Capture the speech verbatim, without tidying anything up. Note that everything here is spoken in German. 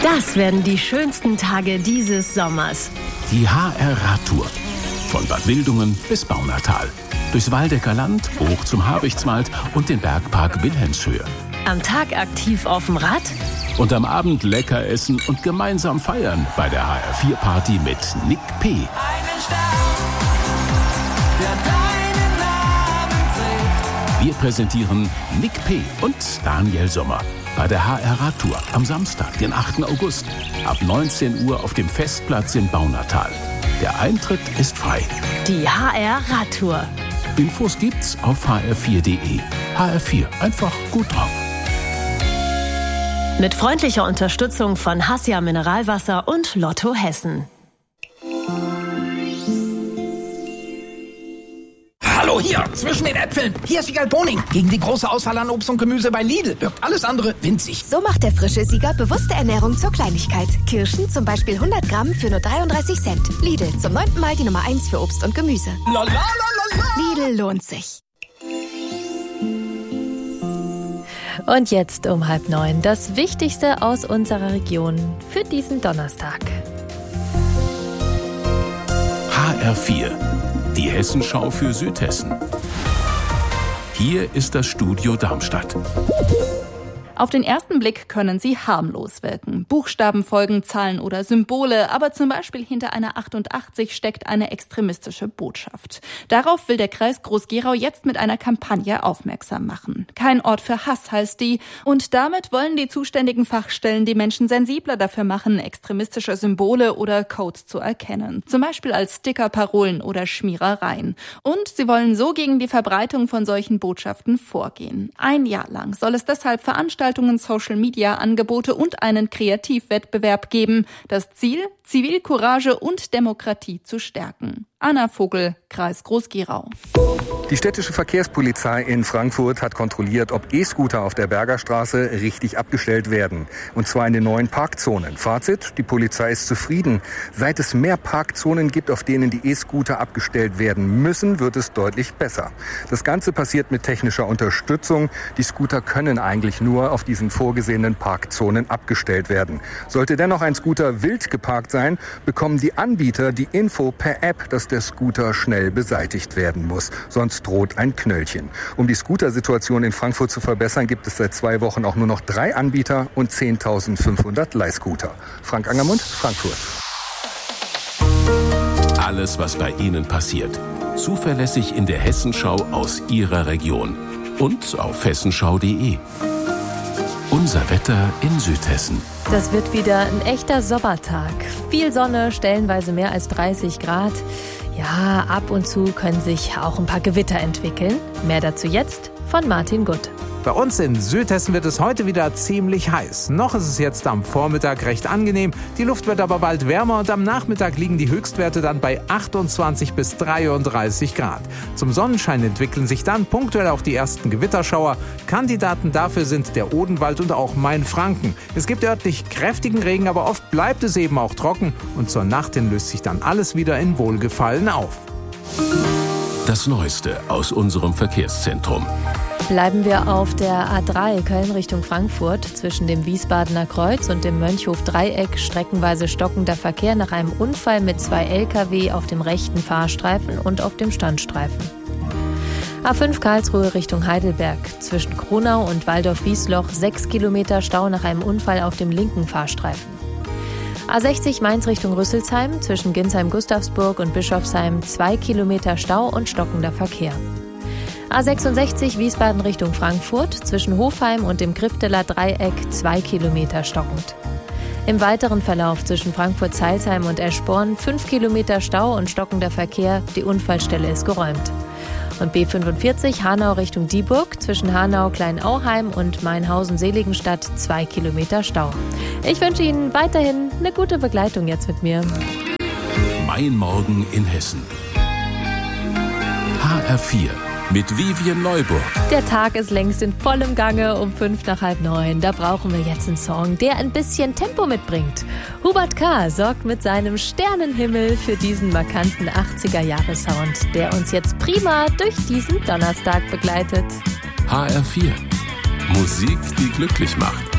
Das werden die schönsten Tage dieses Sommers. Die H R-Radtour. Von Bad Wildungen bis Baunatal. Durchs Waldecker Land, hoch zum Habichtswald und den Bergpark Wilhelmshöhe. Am Tag aktiv auf dem Rad. Und am Abend lecker essen und gemeinsam feiern bei der H R vier Party mit Nick P. Einen Stern, der deinen Namen trägt. Wir präsentieren Nick P. und Daniel Sommer bei der H R-Radtour am Samstag, den achten August, ab neunzehn Uhr auf dem Festplatz in Baunatal. Der Eintritt ist frei. Die H R-Radtour. Infos gibt's auf h r vier punkt de. H R vier, einfach gut drauf. Mit freundlicher Unterstützung von Hassia Mineralwasser und Lotto Hessen. Hallo hier, zwischen den Äpfeln. Hier ist Wiegald Boning. Gegen die große Auswahl an Obst und Gemüse bei Lidl wirkt alles andere winzig. So macht der frische Sieger bewusste Ernährung zur Kleinigkeit. Kirschen zum Beispiel hundert Gramm für nur dreiunddreißig Cent. Lidl, zum neunten Mal die Nummer eins für Obst und Gemüse. La, la, la, la, la. Lidl lohnt sich. Und jetzt um halb neun das Wichtigste aus unserer Region für diesen Donnerstag. H R vier, die Hessenschau für Südhessen. Hier ist das Studio Darmstadt. Auf den ersten Blick können sie harmlos wirken. Buchstabenfolgen, Zahlen oder Symbole, aber zum Beispiel hinter einer achtundachtzig steckt eine extremistische Botschaft. Darauf will der Kreis Groß-Gerau jetzt mit einer Kampagne aufmerksam machen. Kein Ort für Hass heißt die, und damit wollen die zuständigen Fachstellen die Menschen sensibler dafür machen, extremistische Symbole oder Codes zu erkennen. Zum Beispiel als Sticker, Parolen oder Schmierereien. Und sie wollen so gegen die Verbreitung von solchen Botschaften vorgehen. Ein Jahr lang soll es deshalb Veranstaltungen, Social-Media-Angebote und einen Kreativwettbewerb geben. Das Ziel? Zivilcourage und Demokratie zu stärken. Anna Vogel, Kreis Groß-Gerau. Die städtische Verkehrspolizei in Frankfurt hat kontrolliert, ob E-Scooter auf der Bergerstraße richtig abgestellt werden. Und zwar in den neuen Parkzonen. Fazit, die Polizei ist zufrieden. Seit es mehr Parkzonen gibt, auf denen die E-Scooter abgestellt werden müssen, wird es deutlich besser. Das Ganze passiert mit technischer Unterstützung. Die Scooter können eigentlich nur auf diesen vorgesehenen Parkzonen abgestellt werden. Sollte dennoch ein Scooter wild geparkt sein, bekommen die Anbieter die Info per App, dass der Scooter schnell beseitigt werden muss. Sonst droht ein Knöllchen. Um die Scootersituation in Frankfurt zu verbessern, gibt es seit zwei Wochen auch nur noch drei Anbieter und zehntausendfünfhundert Leihscooter. Frank Angermund, Frankfurt. Alles, was bei Ihnen passiert. Zuverlässig in der Hessenschau aus Ihrer Region. Und auf hessenschau punkt de. Unser Wetter in Südhessen. Das wird wieder ein echter Sommertag. Viel Sonne, stellenweise mehr als dreißig Grad. Ja, ab und zu können sich auch ein paar Gewitter entwickeln. Mehr dazu jetzt von Martin Gutt. Bei uns in Südhessen wird es heute wieder ziemlich heiß. Noch ist es jetzt am Vormittag recht angenehm. Die Luft wird aber bald wärmer und am Nachmittag liegen die Höchstwerte dann bei achtundzwanzig bis dreiunddreißig Grad. Zum Sonnenschein entwickeln sich dann punktuell auch die ersten Gewitterschauer. Kandidaten dafür sind der Odenwald und auch Mainfranken. Es gibt örtlich kräftigen Regen, aber oft bleibt es eben auch trocken. Und zur Nacht hin löst sich dann alles wieder in Wohlgefallen auf. Das Neueste aus unserem Verkehrszentrum. Bleiben wir auf der A drei Köln Richtung Frankfurt. Zwischen dem Wiesbadener Kreuz und dem Mönchhof-Dreieck streckenweise stockender Verkehr nach einem Unfall mit zwei L K W auf dem rechten Fahrstreifen und auf dem Standstreifen. A fünf Karlsruhe Richtung Heidelberg. Zwischen Kronau und Waldorf-Wiesloch sechs Kilometer Stau nach einem Unfall auf dem linken Fahrstreifen. A sechzig Mainz Richtung Rüsselsheim. Zwischen Ginsheim-Gustavsburg und Bischofsheim zwei Kilometer Stau und stockender Verkehr. A sechsundsechzig Wiesbaden Richtung Frankfurt, zwischen Hofheim und dem Grifteler Dreieck zwei Kilometer stockend. Im weiteren Verlauf zwischen Frankfurt-Zeilsheim und Eschborn fünf Kilometer Stau und stockender Verkehr, die Unfallstelle ist geräumt. Und B fünfundvierzig Hanau Richtung Dieburg, zwischen Hanau Kleinauheim und Mainhausen-Seligenstadt zwei Kilometer Stau. Ich wünsche Ihnen weiterhin eine gute Begleitung jetzt mit mir. Mein Morgen in Hessen. H R vier. Mit Vivian Neuburg. Der Tag ist längst in vollem Gange um fünf nach halb neun. Da brauchen wir jetzt einen Song, der ein bisschen Tempo mitbringt. Hubert K. sorgt mit seinem Sternenhimmel für diesen markanten achtziger-Jahre-Sound, der uns jetzt prima durch diesen Donnerstag begleitet. H R vier. Musik, die glücklich macht.